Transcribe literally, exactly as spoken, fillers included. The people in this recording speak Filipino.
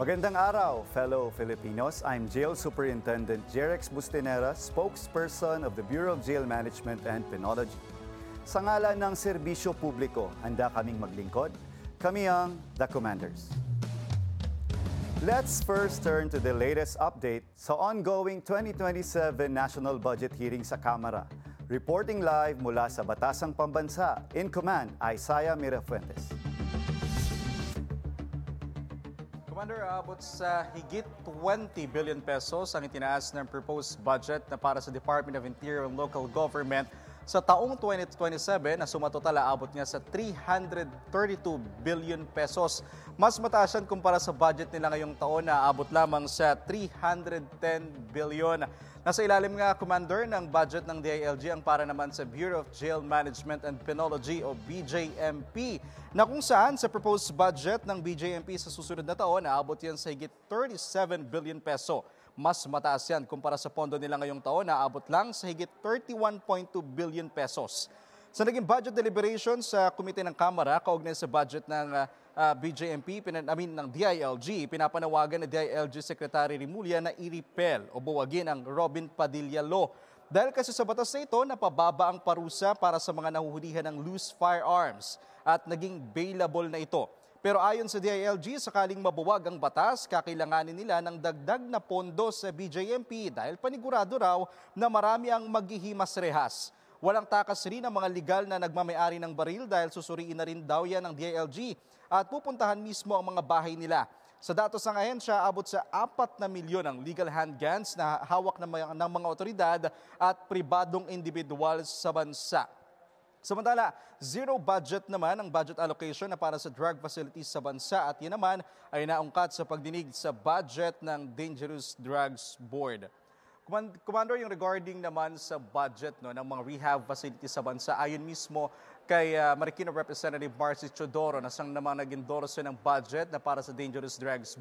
Magandang araw, fellow Filipinos. I'm Jail Superintendent Jerex Bustinera, spokesperson of the Bureau of Jail Management and Penology. Sa ngalan ng serbisyo publiko, handa kaming maglingkod. Kami ang The Commanders. Let's first turn to the latest update sa ongoing twenty twenty-seven National Budget hearing sa Kamara. Reporting live mula sa Batasang Pambansa, in command, Isaiah Mirafuentes. Commander, abot sa higit twenty billion pesos ang itinaas ng proposed budget na para sa Department of Interior and Local Government sa taong twenty twenty-seven na sumatotal abot niya sa three hundred thirty-two billion pesos. Mas mataas yan kumpara sa budget nila ngayong taon na abot lamang sa three hundred ten billion. Nasa ilalim nga, Commander, ng budget ng D I L G ang para naman sa Bureau of Jail Management and Penology o B J M P, na kung saan sa proposed budget ng B J M P sa susunod na taon, naabot yan sa higit thirty-seven billion peso. Mas mataas yan kumpara sa pondo nila ngayong taon na abot lang sa higit thirty-one point two billion pesos. Sa naging budget deliberations sa komite ng Kamara, kaugnay sa budget ng uh, uh, B J M P, pinanamin ng D I L G, pinapanawagan ng D I L G Secretary Rimulya na i-repeal o buwagin ang Robin Padilla Law. Dahil kasi sa batas na ito, napababa ang parusa para sa mga nahuhulihan ng loose firearms at naging bailable na ito. Pero ayon sa D I L G, sakaling mabuwag ang batas, kakailanganin nila ng dagdag na pondo sa B J M P dahil panigurado raw na marami ang maghihimas-rehas. Walang takas rin ang mga legal na nagmamayari ng baril dahil susuriin na rin daw yan ng D I L G at pupuntahan mismo ang mga bahay nila. Sa datos ng ahensya, abot sa apat na milyon ang legal handguns na hawak ng mga, ng mga otoridad at pribadong individual sa bansa. Samantala, zero budget naman ang budget allocation na para sa drug facilities sa bansa at yan naman ay naungkat sa pagdinig sa budget ng Dangerous Drugs Board. Commander, yung regarding naman sa budget no, ng mga rehab facilities sa bansa, ayon mismo kay uh, Marikina Representative Marcy Chodoro na siyang naman nag-endorse ng budget na para sa Dangerous Drugs